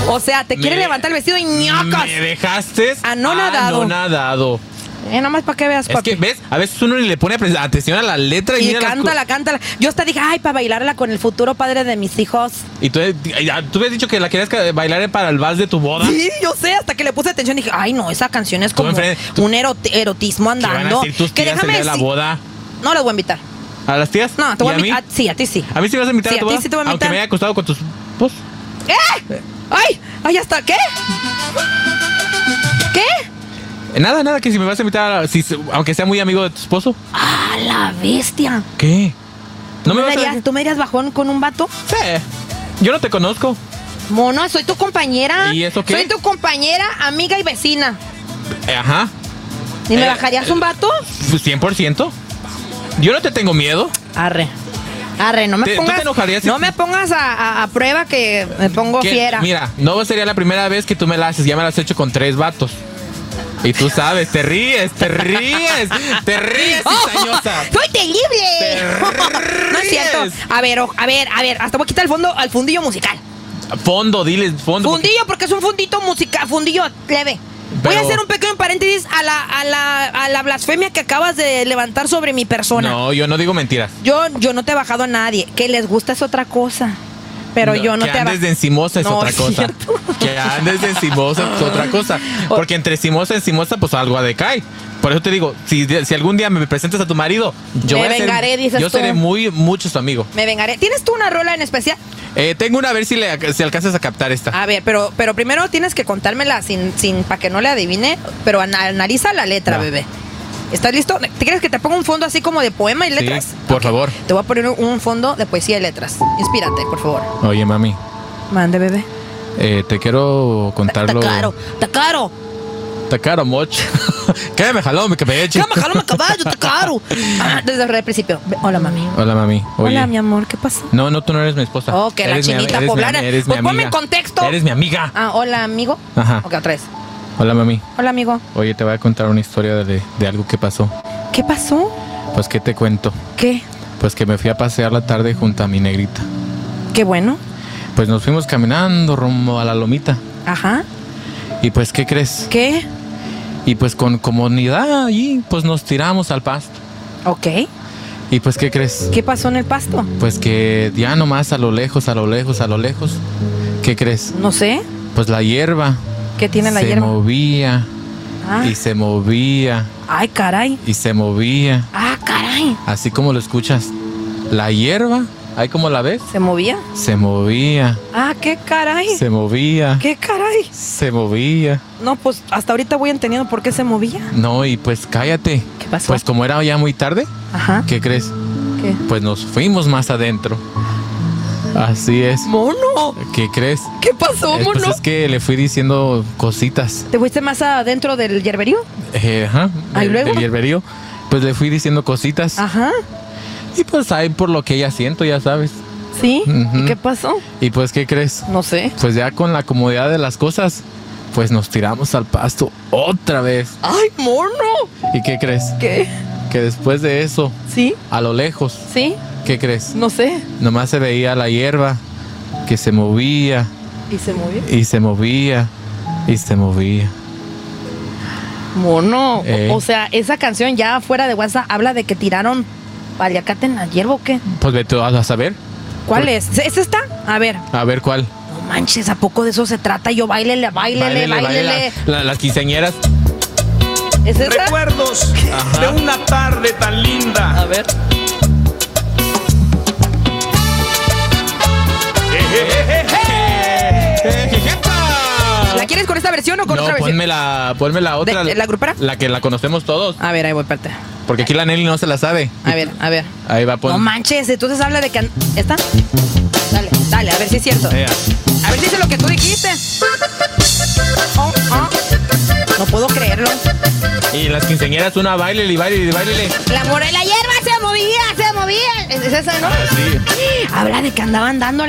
O sea, te quiere levantar el vestido y ñocas. Me dejaste anonadado. Nomás para que veas, papi. Es que, ¿ves? A veces uno ni le pone atención a la letra. Y cántala. Yo hasta dije, ay, para bailarla con el futuro padre de mis hijos. Y tú habías dicho que la querías bailar para el vals de tu boda. Sí, yo sé, hasta que le puse atención dije, ay, no, esa canción es como un erotismo andando. ¿Qué van a decir tus tías el día de la boda? No las voy a invitar. ¿A las tías? No, te voy a invitar. Sí, a ti sí. ¿A mí sí vas a invitar a tu boda? Sí, te voy a invitar. Aunque me haya costado con tus... Pues. ¡Ay, hasta qué! ¿Qué? Nada, que si me vas a invitar, aunque sea muy amigo de tu esposo. ¡Ah, la bestia! ¿Qué? ¿Tú me darías bajón con un vato? Sí. Yo no te conozco. Mono, soy tu compañera. ¿Y eso qué? Soy tu compañera, amiga y vecina. Ajá. ¿Y me bajarías un vato? 100%. Yo no te tengo miedo. Arre, no me pongas. ¿Tú te enojarías? No me pongas a prueba que me pongo fiera. Mira, no sería la primera vez que tú me la haces. Ya me la has hecho con 3 vatos. Y tú sabes, te ríes, cizañosa. ¡Soy terrible! No es cierto. A ver, hasta voy a quitar al fundillo musical. Diles fondo. Fundillo, porque es un fundito musical, fundillo leve. Voy a hacer un pequeño paréntesis a la blasfemia que acabas de levantar sobre mi persona. No, yo no digo mentiras. Yo no te he bajado a nadie. Que les gusta es otra cosa. Pero yo no te... Que andes de encimosa es otra cosa. Que andes de encimosa es otra cosa. Porque entre encimosa y encimosa, pues algo ha de caer. Por eso te digo, si algún día me presentas a tu marido, yo seré mucho su amigo. Me vengaré. ¿Tienes tú una rola en especial? Tengo una, a ver si alcanzas a captar esta. A ver, pero primero tienes que contármela sin para que no le adivine. Pero analiza la letra, bebé. ¿Estás listo? ¿Te quieres que te ponga un fondo así como de poema y letras? Sí, por favor. Te voy a poner un fondo de poesía y letras. Inspírate, por favor. Oye, mami. Mande, bebé. Te quiero contarlo. Está caro. Está caro, moch. ¿Qué me jaló mi caballo? ¿Qué me jaló mi caballo? Está caro. Desde el principio. Hola, mami. Hola, mami. Oye. Hola, mi amor. ¿Qué pasa? No, tú no eres mi esposa. Oh, que la chinita poblana. Eres mi amiga. Ponme en contexto. Eres mi amiga. Hola, amigo. Ajá. Ok, otra vez. Hola, mami. Hola, amigo. Oye, te voy a contar una historia de algo que pasó. ¿Qué pasó? Pues, ¿qué te cuento? ¿Qué? Pues que me fui a pasear la tarde junto a mi negrita. Qué bueno. Pues nos fuimos caminando rumbo a la lomita. Ajá. Y pues, ¿qué crees? ¿Qué? Y pues con comodidad allí, pues nos tiramos al pasto. Ok. Y pues, ¿qué crees? ¿Qué pasó en el pasto? Pues que ya nomás a lo lejos, ¿qué crees? No sé. Pues la hierba. ¿Qué tiene la hierba? Se movía. Y se movía. Ay, caray. Y se movía. Ah, caray. Así como lo escuchas. La hierba, ¿ahí cómo la ves? ¿Se movía? Se movía. Ah, qué caray. Se movía. ¿Qué caray? Se movía. No, pues hasta ahorita voy entendiendo por qué se movía. No, y pues cállate. ¿Qué pasó? Pues como era ya muy tarde. Ajá. ¿Qué crees? ¿Qué? Pues nos fuimos más adentro. Así es. ¡Mono! ¿Qué crees? ¿Qué pasó, mono? Pues es que le fui diciendo cositas. ¿Te fuiste más adentro del hierberío? Ajá. ¿Y luego? Del hierberío. Pues le fui diciendo cositas. Ajá. Y pues ahí por lo que ella siento, ya sabes. ¿Sí? ¿Y qué pasó? Y pues, ¿qué crees? No sé. Pues ya con la comodidad de las cosas, pues nos tiramos al pasto otra vez. ¡Ay, mono! ¿Y qué crees? ¿Qué? Que después de eso, ¿sí? A lo lejos, ¿sí? ¿Qué crees? No sé. Nomás se veía la hierba que se movía. ¿Y se movía? Y se movía. Y se movía. Mono. O sea, esa canción ya fuera de WhatsApp habla de que tiraron paliacate en la hierba o qué. Pues vete a saber. ¿Cuál es? ¿Es esta? A ver. A ver, ¿cuál? No manches, ¿a poco de eso se trata? Yo báilele. Las quinceañeras. ¿Es esa? Recuerdos de una tarde tan linda. A ver. ¿La quieres con esta versión o con otra versión? Ponme la otra. ¿La grupera? La que la conocemos todos. A ver, ahí voy, espérate. Porque aquí la Nelly no se la sabe. A ver. Ahí va, No manches, entonces habla de que... ¿Esta? Dale, a ver si es cierto. A ver si es lo que tú dijiste. No puedo creerlo. Y las quinceañeras, una bailele. La hierba se movía. ¿Es esa, no? Sí. Habla de que andaban dándole